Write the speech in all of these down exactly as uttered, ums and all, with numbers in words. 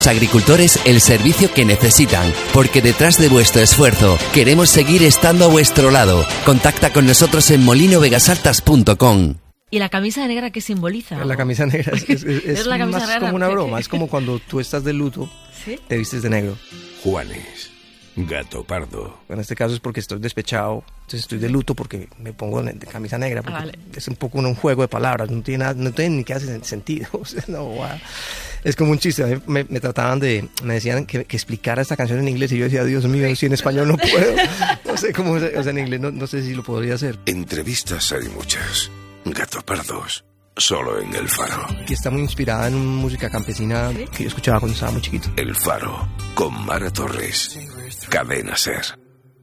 Agricultores el servicio que necesitan, porque detrás de vuestro esfuerzo queremos seguir estando a vuestro lado. Contacta con nosotros en molino vegasaltas punto com. ¿Y la camisa negra qué simboliza? La camisa negra es, es, es, ¿Es la camisa más negra? como una broma, es como cuando tú estás de luto, ¿sí? Te vistes de negro. Juanes, gato pardo. En este caso es porque estoy despechado, entonces estoy de luto porque me pongo de camisa negra, porque ah, vale. Es un poco un juego de palabras, no tiene, nada, no tiene ni que hacer sentido, o sea, no, wow. Es como un chiste, me, me trataban de, me decían que, que explicara esta canción en inglés y yo decía, Dios mío, si en español no puedo, no sé cómo, o sea, en inglés no, no sé si lo podría hacer. Entrevistas hay muchas, gato pardos, solo en El Faro. Que está muy inspirada en música campesina que yo escuchaba cuando estaba muy chiquito. El Faro, con Mara Torres, Cadena Ser.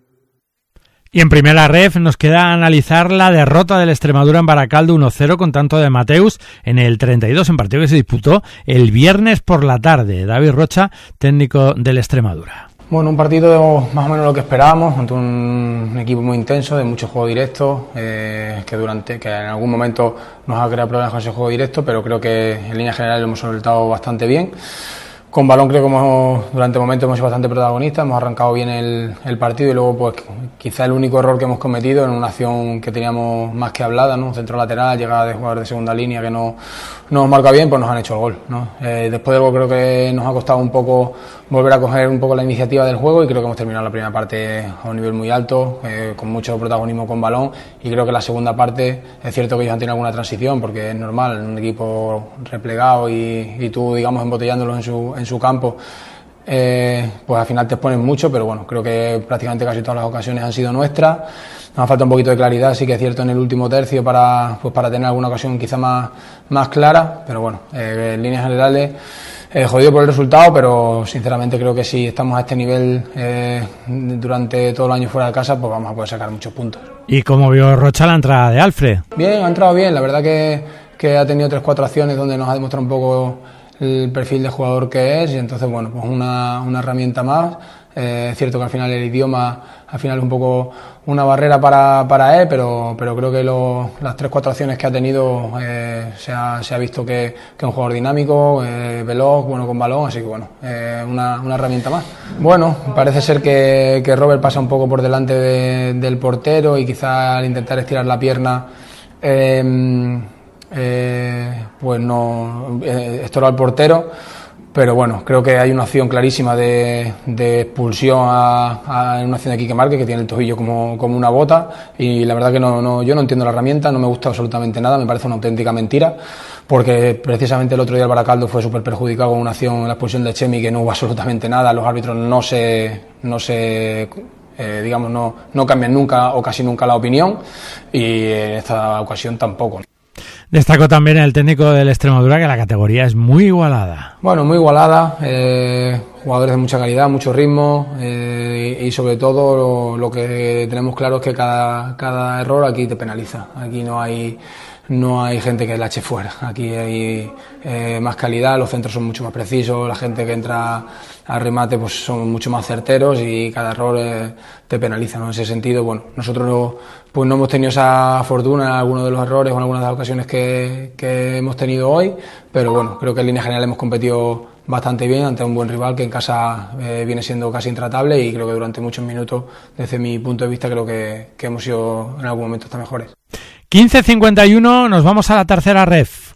Y en primera ref nos queda analizar la derrota del Extremadura en Baracaldo uno cero con tanto de Mateus en el treinta y dos, en partido que se disputó el viernes por la tarde. David Rocha, técnico del Extremadura. Bueno, un partido más o menos lo que esperábamos, ante un equipo muy intenso, de mucho juego directo, eh, que durante que en algún momento nos ha creado problemas con ese juego directo, pero creo que en línea general lo hemos soltado bastante bien. Con balón creo que hemos, durante momentos hemos sido bastante protagonistas, hemos arrancado bien el, el partido y luego pues quizá el único error que hemos cometido en una acción que teníamos más que hablada, ¿no? Un centro lateral, llegada de jugador de segunda línea que no, no nos marca bien, pues nos han hecho el gol, ¿no? Eh, después del gol creo que nos ha costado un poco volver a coger un poco la iniciativa del juego y creo que hemos terminado la primera parte a un nivel muy alto, eh, con mucho protagonismo con balón, y creo que la segunda parte es cierto que ellos han tenido alguna transición porque es normal, en un equipo replegado y, y tú digamos embotellándolos en su, en su campo, eh, pues al final te exponen mucho, pero bueno, creo que prácticamente casi todas las ocasiones han sido nuestras. Nos falta un poquito de claridad, sí que es cierto, en el último tercio para, pues para tener alguna ocasión quizá más, más clara, pero bueno, eh, en líneas generales Eh, jodido por el resultado, pero sinceramente creo que si estamos a este nivel eh, durante todo el año fuera de casa, pues vamos a poder sacar muchos puntos. ¿Y cómo vio Rocha la entrada de Alfred? Bien, ha entrado bien, la verdad que, que ha tenido tres cuatro acciones donde nos ha demostrado un poco el perfil de jugador que es, y entonces bueno, pues una, una herramienta más. Eh, es cierto que al final el idioma al final es un poco una barrera para, para él, pero, pero creo que lo, las tres cuatro acciones que ha tenido eh, se, ha, se ha visto que, que es un jugador dinámico, eh, veloz, bueno con balón, así que bueno, eh, una, una herramienta más. Bueno, parece ser que, que Robert pasa un poco por delante de, del portero y quizá al intentar estirar la pierna eh, eh, pues no eh, estorba al portero. Pero bueno, creo que hay una acción clarísima de, de expulsión a, a una acción de Quique Márquez, que tiene el tobillo como, como una bota, y la verdad que no, no, yo no entiendo la herramienta, no me gusta absolutamente nada, me parece una auténtica mentira, porque precisamente el otro día el Baracaldo fue súper perjudicado con una acción en la expulsión de Chemi que no hubo absolutamente nada, los árbitros no se, no se eh, digamos, no, no cambian nunca o casi nunca la opinión, y en esta ocasión tampoco. Destacó también el técnico del Extremadura que la categoría es muy igualada. Bueno, muy igualada, eh, jugadores de mucha calidad, mucho ritmo, eh, y sobre todo lo, lo que tenemos claro es que cada, cada error aquí te penaliza. Aquí no hay no hay gente que la eche fuera, aquí hay eh, más calidad, los centros son mucho más precisos, la gente que entra al remate pues son mucho más certeros y cada error eh, te penaliza, ¿no? En ese sentido, bueno, nosotros no, pues no hemos tenido esa fortuna en algunos de los errores o en algunas de las ocasiones que, que hemos tenido hoy, pero bueno, creo que en línea general hemos competido bastante bien ante un buen rival que en casa eh, viene siendo casi intratable, y creo que durante muchos minutos, desde mi punto de vista, creo que, que hemos sido en algún momento hasta mejores. quince cincuenta y uno, nos vamos a la tercera ref.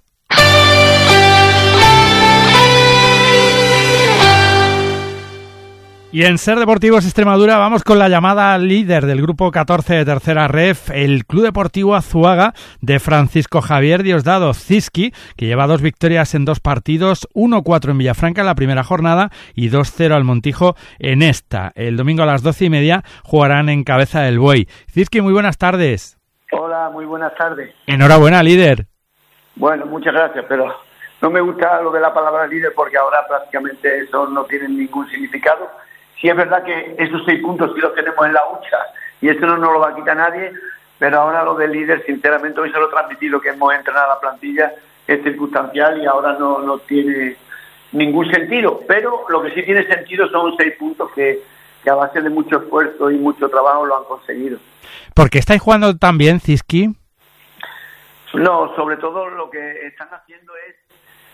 Y en Ser Deportivos Extremadura vamos con la llamada líder del grupo catorce de tercera ref, el Club Deportivo Azuaga de Francisco Javier Diosdado Ziski, que lleva dos victorias en dos partidos, uno cuatro en Villafranca en la primera jornada y dos cero al Montijo en esta. El domingo a las doce y media jugarán en Cabeza del Buey. Ziski, muy buenas tardes. Hola, muy buenas tardes. Enhorabuena, líder. Bueno, muchas gracias, pero no me gusta lo de la palabra líder porque ahora prácticamente eso no tiene ningún significado. Sí es verdad que esos seis puntos sí los tenemos en la hucha y eso no nos lo va a quitar nadie, pero ahora lo del líder, sinceramente, hoy se lo he transmitido que hemos entrenado a la plantilla, es circunstancial y ahora no, no tiene ningún sentido, pero lo que sí tiene sentido son seis puntos que, que a base de mucho esfuerzo y mucho trabajo lo han conseguido. ¿Por qué estáis jugando tan bien, Ziski? No, sobre todo lo que están haciendo es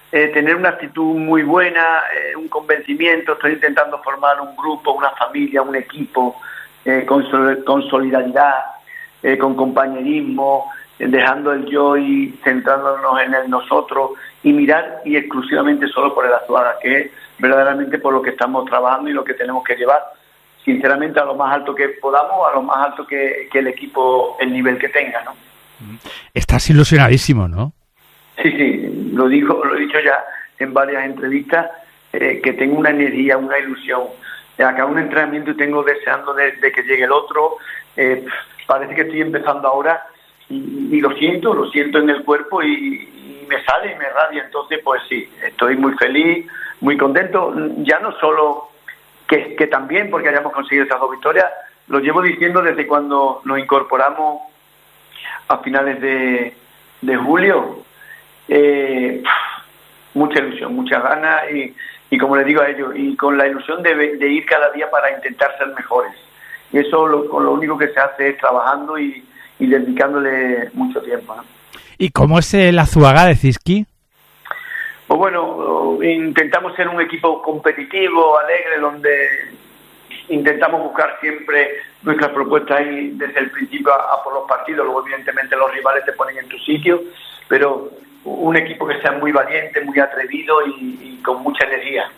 eh, tener una actitud muy buena, eh, un convencimiento. Estoy intentando formar un grupo, una familia, un equipo eh, con, con solidaridad, eh, con compañerismo, eh, dejando el yo y centrándonos en el nosotros y mirar y exclusivamente solo por el Azuaga, que es verdaderamente por lo que estamos trabajando y lo que tenemos que llevar, sinceramente, a lo más alto que podamos, a lo más alto que, que el equipo, el nivel que tenga, ¿no? Estás ilusionadísimo, ¿no? Sí, sí, lo digo, lo he dicho ya en varias entrevistas, eh, que tengo una energía, una ilusión. Acá un entrenamiento y tengo deseando de, de que llegue el otro. Eh, parece que estoy empezando ahora y, y lo siento, lo siento en el cuerpo y, y me sale y me radia. Entonces, pues sí, estoy muy feliz, muy contento. Ya no solo que, que también porque hayamos conseguido esas dos victorias, lo llevo diciendo desde cuando nos incorporamos a finales de, de julio. Eh, mucha ilusión, muchas ganas y, y como les digo a ellos, y con la ilusión de, de ir cada día para intentar ser mejores. Y eso lo, con lo único que se hace es trabajando y, y dedicándole mucho tiempo, ¿no? ¿Y cómo es el Azuaga de Cizky? Pues bueno, intentamos ser un equipo competitivo, alegre, donde intentamos buscar siempre nuestras propuestas y desde el principio a, a por los partidos. Luego evidentemente los rivales te ponen en tu sitio, pero un equipo que sea muy valiente, muy atrevido y, y con mucha energía.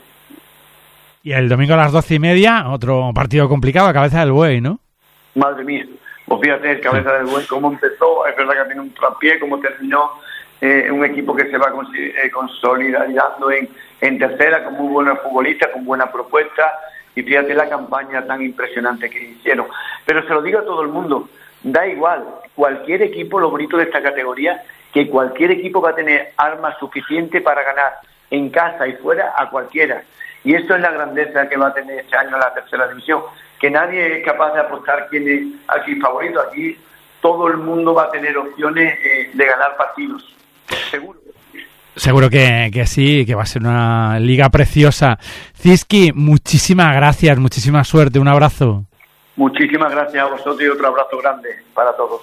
Y el domingo a las doce y media, otro partido complicado, a Cabeza del Buey, ¿no? Madre mía, pues fíjate, el Cabeza del Buey, cómo empezó, es verdad que tiene un traspié, cómo terminó, eh, un equipo que se va eh, consolidando en, en tercera, con muy buenos futbolistas, con buena propuesta, y fíjate la campaña tan impresionante que hicieron. Pero se lo digo a todo el mundo, da igual, cualquier equipo, lo bonito de esta categoría, que cualquier equipo va a tener armas suficientes para ganar en casa y fuera a cualquiera. Y eso es la grandeza que va a tener este año la tercera división, que nadie es capaz de apostar quién es aquí favorito. Aquí todo el mundo va a tener opciones eh, de ganar partidos, seguro. Seguro que, que sí, que va a ser una liga preciosa. Cizky, muchísimas gracias, muchísima suerte, un abrazo. Muchísimas gracias a vosotros y otro abrazo grande para todos.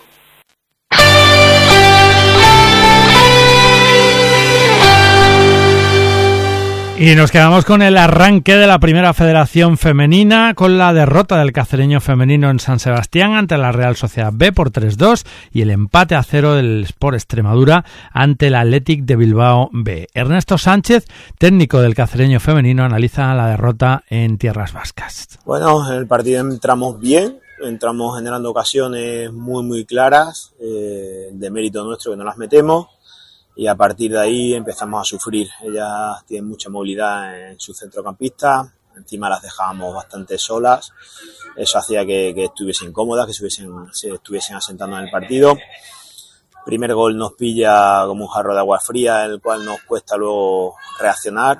Y nos quedamos con el arranque de la Primera Federación Femenina, con la derrota del Cacereño Femenino en San Sebastián ante la Real Sociedad B por tres dos y el empate a cero del Sport Extremadura ante el Athletic de Bilbao B. Ernesto Sánchez, técnico del Cacereño Femenino, analiza la derrota en tierras vascas. Bueno, en el partido entramos bien, entramos generando ocasiones muy muy claras, eh, de mérito nuestro que no las metemos. Y a partir de ahí empezamos a sufrir. Ellas tienen mucha movilidad en su centrocampista, encima las dejábamos bastante solas. Eso hacía que, que estuviesen cómodas, que estuviesen, se estuviesen asentando en el partido. El primer gol nos pilla como un jarro de agua fría, en el cual nos cuesta luego reaccionar.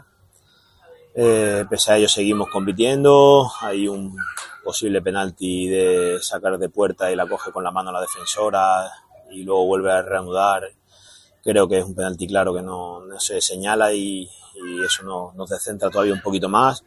Eh, pese a ello seguimos compitiendo. Hay un posible penalti de sacar de puerta y la coge con la mano la defensora y luego vuelve a reanudar. Creo que es un penalti claro que no, no se señala y, y eso no, nos descentra todavía un poquito más.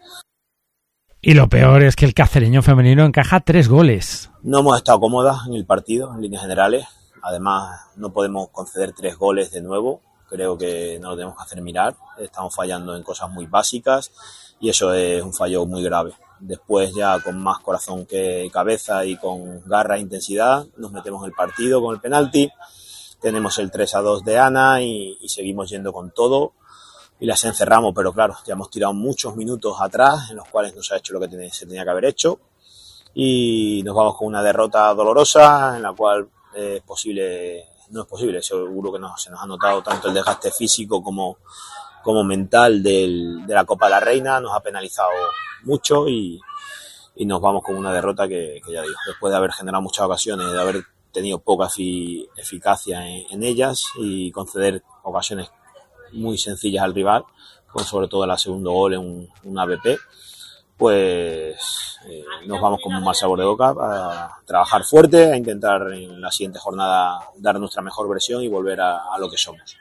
Y lo peor es que el Cacereño Femenino encaja tres goles. No hemos estado cómodas en el partido, en líneas generales. Además, no podemos conceder tres goles de nuevo. Creo que no lo tenemos que hacer mirar. Estamos fallando en cosas muy básicas y eso es un fallo muy grave. Después, ya con más corazón que cabeza y con garra e intensidad, nos metemos en el partido con el penalti. Tenemos el tres a dos de Ana y, y seguimos yendo con todo y las encerramos, pero claro, ya hemos tirado muchos minutos atrás en los cuales no se ha hecho lo que tenía, se tenía que haber hecho y nos vamos con una derrota dolorosa en la cual es posible, no es posible, seguro que no, se nos ha notado tanto el desgaste físico como, como mental del, de la Copa de la Reina, nos ha penalizado mucho y, y nos vamos con una derrota que, que ya digo, después de haber generado muchas ocasiones, de haber tenido poca efi- eficacia en, en ellas y conceder ocasiones muy sencillas al rival, con sobre todo el segundo gol en un, un A B P, pues eh, nos vamos con un mal sabor de boca a trabajar fuerte, a intentar en la siguiente jornada dar nuestra mejor versión y volver a, a lo que somos.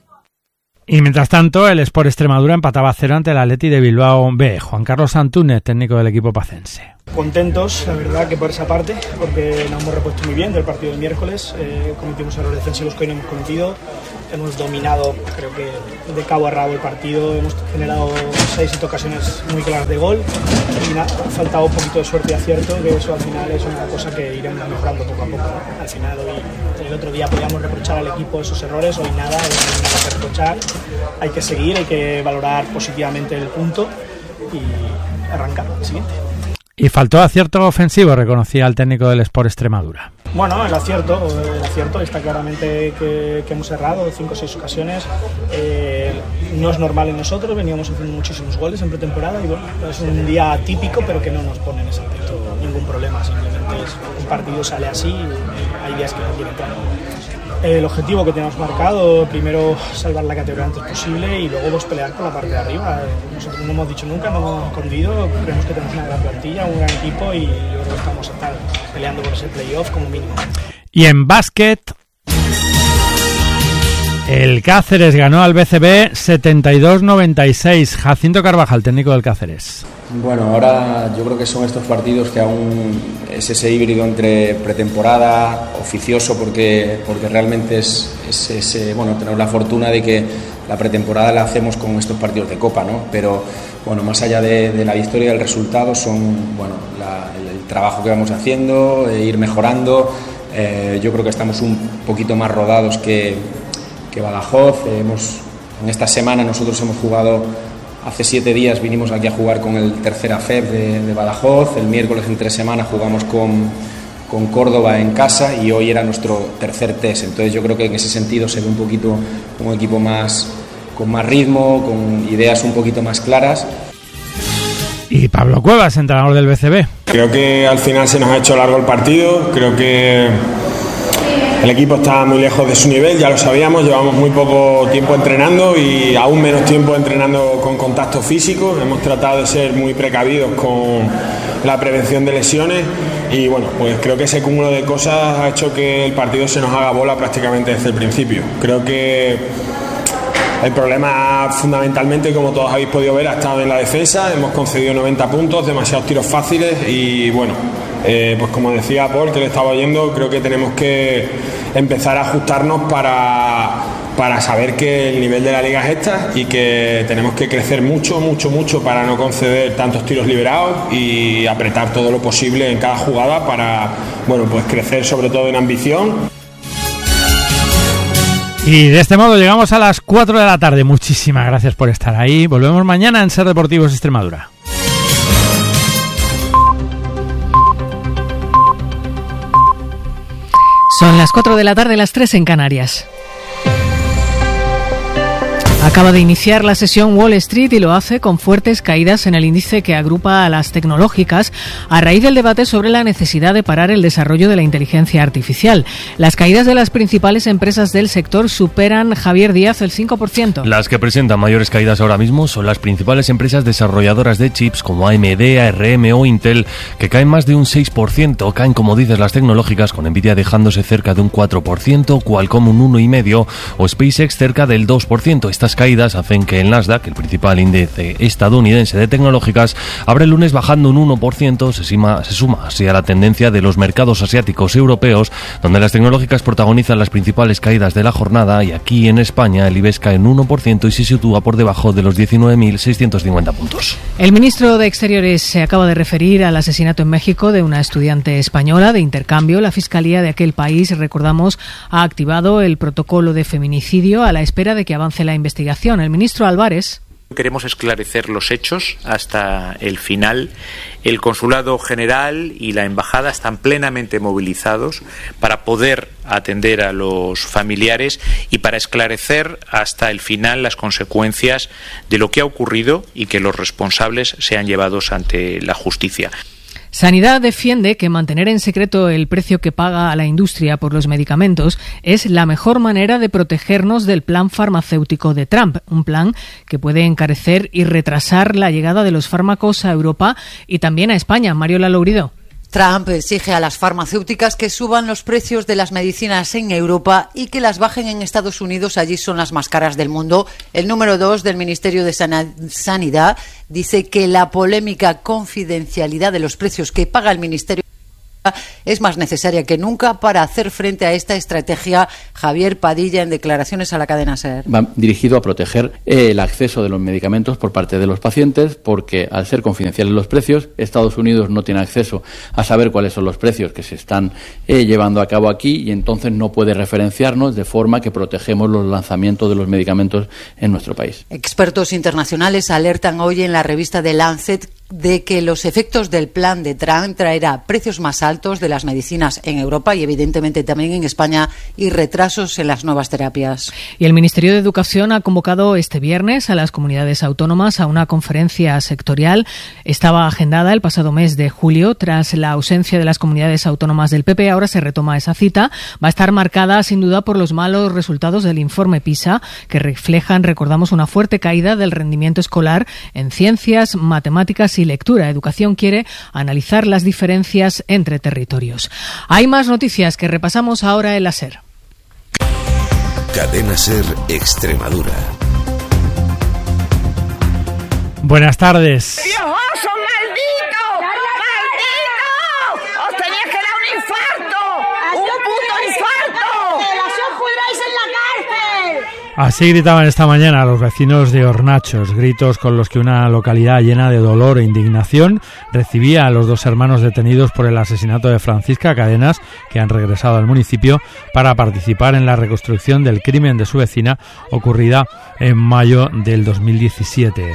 Y mientras tanto, el Sport Extremadura empataba a cero ante el Athletic de Bilbao B. Juan Carlos Antúnez, técnico del equipo pacense. Contentos, la verdad, que por esa parte, porque nos hemos repuesto muy bien del partido del miércoles. Eh, cometimos errores defensivos que hoy no hemos cometido. hemos dominado, creo que de cabo a rabo el partido, hemos generado seis siete ocasiones muy claras de gol y nada, ha faltado un poquito de suerte y acierto, que eso al final es una cosa que iremos mejorando poco a poco, ¿no? Al final hoy, el otro día podíamos reprochar al equipo esos errores, hoy nada, hoy no hay nada que reprochar, hay que seguir, hay que valorar positivamente el punto y arrancar al siguiente. Y faltó acierto ofensivo, reconocía el técnico del Sport Extremadura. Bueno, el acierto, el acierto está claramente que, que hemos errado cinco o seis ocasiones. Eh, no es normal en nosotros, veníamos haciendo muchísimos goles en pretemporada y bueno, es un día atípico, pero que no nos pone en ese aspecto ningún problema. Simplemente es, un partido sale así, y hay días que no quiere entrar. El objetivo que tenemos marcado, primero salvar la categoría antes posible y luego pues, pelear por la parte de arriba. Nosotros no hemos dicho nunca, no hemos escondido, creemos que tenemos una gran plantilla, un gran equipo y yo creo que estamos a estar peleando por ese playoff como mínimo. Y en básquet, el Cáceres ganó al B C B setenta y dos noventa y seis. Jacinto Carvajal, técnico del Cáceres. Bueno, ahora yo creo que son estos partidos que aún es ese híbrido entre pretemporada, oficioso, porque, porque realmente es, es ese, bueno, tenemos la fortuna de que la pretemporada la hacemos con estos partidos de Copa, ¿no? Pero bueno, más allá de, de la victoria y del resultado, son bueno, la, el, el trabajo que vamos haciendo, e ir mejorando. Eh, yo creo que estamos un poquito más rodados que, que Badajoz. Eh, hemos, en esta semana nosotros hemos jugado. Hace siete días vinimos aquí a jugar con el tercer A F E B de, de Badajoz, el miércoles en tres semanas jugamos con, con Córdoba en casa y hoy era nuestro tercer test, entonces yo creo que en ese sentido se ve un poquito un equipo más con más ritmo, con ideas un poquito más claras. Y Pablo Cuevas, entrenador del B C B. Creo que al final se nos ha hecho largo el partido, creo que el equipo está muy lejos de su nivel, ya lo sabíamos, llevamos muy poco tiempo entrenando y aún menos tiempo entrenando con contacto físico. Hemos tratado de ser muy precavidos con la prevención de lesiones y bueno, pues creo que ese cúmulo de cosas ha hecho que el partido se nos haga bola prácticamente desde el principio. Creo que el problema fundamentalmente, como todos habéis podido ver, ha estado en la defensa. Hemos concedido noventa puntos, demasiados tiros fáciles y bueno, eh, pues como decía Paul, que le estaba oyendo, creo que tenemos que empezar a ajustarnos para, para saber que el nivel de la liga es esta y que tenemos que crecer mucho, mucho, mucho para no conceder tantos tiros liberados y apretar todo lo posible en cada jugada para, bueno, pues crecer sobre todo en ambición. Y de este modo llegamos a las cuatro de la tarde. Muchísimas gracias por estar ahí. Volvemos mañana en Ser Deportivos Extremadura. Son las cuatro de la tarde, las tres en Canarias. Acaba de iniciar la sesión Wall Street y lo hace con fuertes caídas en el índice que agrupa a las tecnológicas a raíz del debate sobre la necesidad de parar el desarrollo de la inteligencia artificial. Las caídas de las principales empresas del sector superan, Javier Díaz, el cinco por ciento. Las que presentan mayores caídas ahora mismo son las principales empresas desarrolladoras de chips como A M D, A R M o Intel, que caen más de un seis por ciento. Caen, como dices, las tecnológicas, con Nvidia dejándose cerca de un cuatro por ciento, Qualcomm un uno coma cinco por ciento o SpaceX cerca del dos por ciento. Estas caídas hacen que el Nasdaq, el principal índice estadounidense de tecnológicas, abre el lunes bajando un uno por ciento, se suma, se suma así a la tendencia de los mercados asiáticos y europeos, donde las tecnológicas protagonizan las principales caídas de la jornada, y aquí en España el IBEX cae en uno por ciento y se sitúa por debajo de los diecinueve mil seiscientos cincuenta puntos. El ministro de Exteriores se acaba de referir al asesinato en México de una estudiante española de intercambio. La Fiscalía de aquel país, recordamos, ha activado el protocolo de feminicidio a la espera de que avance la investigación. El ministro Álvarez. Queremos esclarecer los hechos hasta el final. El Consulado General y la Embajada están plenamente movilizados para poder atender a los familiares y para esclarecer hasta el final las consecuencias de lo que ha ocurrido y que los responsables sean llevados ante la justicia. Sanidad defiende que mantener en secreto el precio que paga a la industria por los medicamentos es la mejor manera de protegernos del plan farmacéutico de Trump, un plan que puede encarecer y retrasar la llegada de los fármacos a Europa y también a España. Mariola Lourido. Trump exige a las farmacéuticas que suban los precios de las medicinas en Europa y que las bajen en Estados Unidos. Allí son las más caras del mundo. El número dos del Ministerio de Sanidad dice que la polémica confidencialidad de los precios que paga el Ministerio es más necesaria que nunca para hacer frente a esta estrategia. Javier Padilla, en declaraciones a la cadena SER. Va dirigido a proteger el acceso de los medicamentos por parte de los pacientes, porque al ser confidenciales los precios, Estados Unidos no tiene acceso a saber cuáles son los precios que se están eh, llevando a cabo aquí, y entonces no puede referenciarnos, de forma que protegemos los lanzamientos de los medicamentos en nuestro país. Expertos internacionales alertan hoy en la revista The Lancet de que los efectos del plan de Trump traerá precios más altos de las medicinas en Europa y evidentemente también en España, y retrasos en las nuevas terapias. Y el Ministerio de Educación ha convocado este viernes a las comunidades autónomas a una conferencia sectorial. Estaba agendada el pasado mes de julio. Tras la ausencia de las comunidades autónomas del P P, ahora se retoma esa cita. Va a estar marcada sin duda por los malos resultados del informe PISA, que reflejan, recordamos, una fuerte caída del rendimiento escolar en ciencias, matemáticas y lectura. Educación quiere analizar las diferencias entre territorios. Hay más noticias que repasamos ahora en la SER. Cadena SER Extremadura. Buenas tardes. ¡Viejoso maldito! ¡Maldito! ¡Os tenías que dar un infarto! ¡Un puto infarto! ¡Que las os pudráis en la cárcel! Así gritaban esta mañana los vecinos de Hornachos, gritos con los que una localidad llena de dolor e indignación recibía a los dos hermanos detenidos por el asesinato de Francisca Cadenas, que han regresado al municipio para participar en la reconstrucción del crimen de su vecina ocurrida en mayo del dos mil diecisiete.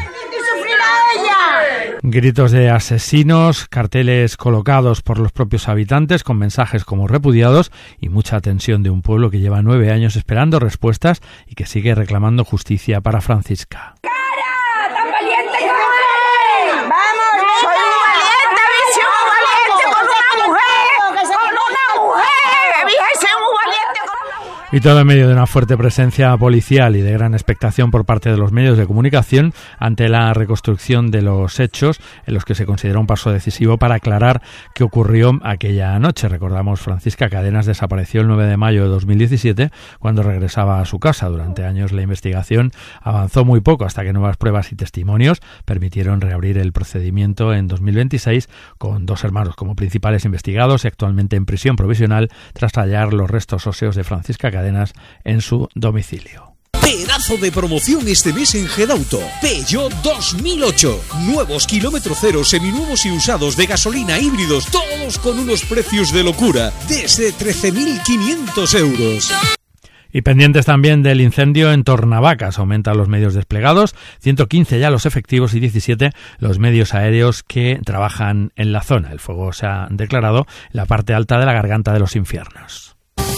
Gritos de asesinos, carteles colocados por los propios habitantes con mensajes como repudiados y mucha tensión de un pueblo que lleva nueve años esperando respuestas y que sigue reclamando justicia para Francisca. ¡Cara! ¡Tan valiente como eres! ¡Vamos! ¡Soy un valiente! ¡Soy un valiente con una mujer! ¡Con una mujer! ¡Vieja, soy un valiente con una mujer! Y todo en medio de una fuerte presencia policial y de gran expectación por parte de los medios de comunicación ante la reconstrucción de los hechos, en los que se considera un paso decisivo para aclarar qué ocurrió aquella noche. Recordamos, Francisca Cadenas desapareció el nueve de mayo de dos mil diecisiete cuando regresaba a su casa. Durante años la investigación avanzó muy poco, hasta que nuevas pruebas y testimonios permitieron reabrir el procedimiento en dos mil veintiséis, con dos hermanos como principales investigados y actualmente en prisión provisional tras hallar los restos óseos de Francisca Cadenas en su domicilio. Pedazo de promoción este mes en Gedauto. Peugeot dos mil ocho. Nuevos kilómetro cero, seminuevos y usados de gasolina, híbridos, todos con unos precios de locura, desde trece mil quinientos euros. Y pendientes también del incendio en Tornavacas. Aumentan los medios desplegados, ciento quince ya los efectivos y diecisiete los medios aéreos que trabajan en la zona. El fuego se ha declarado en la parte alta de la Garganta de los Infiernos.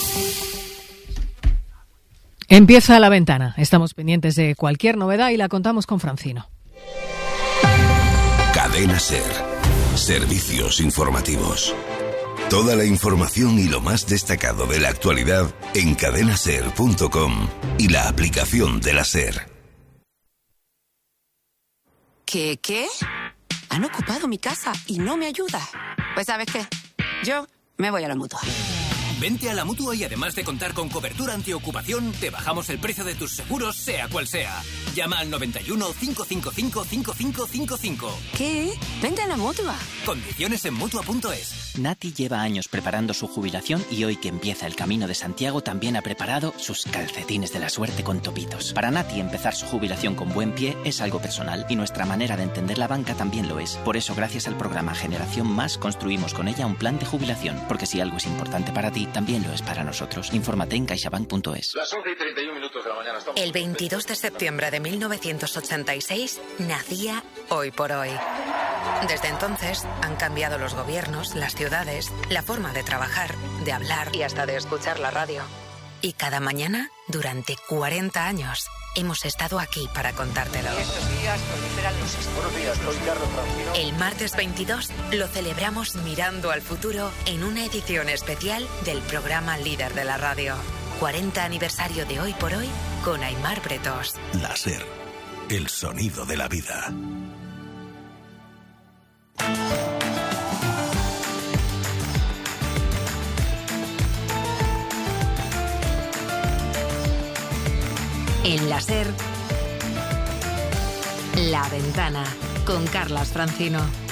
Empieza La Ventana. Estamos pendientes de cualquier novedad y la contamos con Francino. Cadena SER. Servicios informativos. Toda la información y lo más destacado de la actualidad en cadena ser punto com y la aplicación de la SER. ¿Qué, qué? Han ocupado mi casa y no me ayuda. Pues ¿sabes qué? Yo me voy a la Mutua. Vente a la Mutua y además de contar con cobertura antiocupación, te bajamos el precio de tus seguros, sea cual sea. Llama al noventa y uno, cinco cinco cinco, cinco cinco cinco cinco. ¿Qué? Vente a la Mutua. Condiciones en Mutua punto es. Nati lleva años preparando su jubilación y hoy que empieza el Camino de Santiago también ha preparado sus calcetines de la suerte con topitos. Para Nati empezar su jubilación con buen pie es algo personal y nuestra manera de entender la banca también lo es. Por eso, gracias al programa Generación Más, construimos con ella un plan de jubilación. Porque si algo es importante para ti, también lo es para nosotros. Infórmate en caixabank punto es. Las once y treinta y uno minutos de la mañana. Estamos El veintidós de septiembre de mil novecientos ochenta y seis nacía Hoy por Hoy. Desde entonces han cambiado los gobiernos, las ciudades, la forma de trabajar, de hablar y hasta de escuchar la radio. Y cada mañana, durante cuarenta años, hemos estado aquí para contártelo. Estos días proliferan los Buenos días, soy Carlos Francino. El martes veintidós lo celebramos mirando al futuro en una edición especial del programa líder de la radio. cuarenta aniversario de Hoy por Hoy con Aimar Bretos. La SER, el sonido de la vida. En la SER, La Ventana, con Carlas Francino.